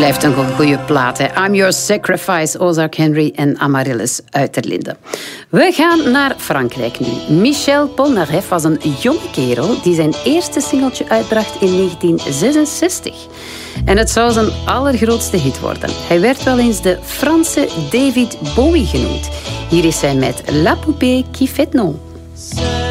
Blijft een goede plaat. Hè? I'm Your Sacrifice, Ozark Henry en Amaryllis Uiterlinde. We gaan naar Frankrijk nu. Michel Polnareff was een jonge kerel die zijn eerste singeltje uitbracht in 1966. En het zou zijn allergrootste hit worden. Hij werd wel eens de Franse David Bowie genoemd. Hier is hij met La Poupée qui fait non.